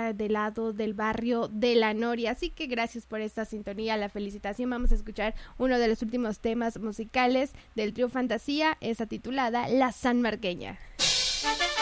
acá del lado del barrio de La Noria. Así que gracias por esta sintonía, la felicitación. Vamos a escuchar uno de los últimos temas musicales del trío Fantasía, esa titulada La Sanmarqueña.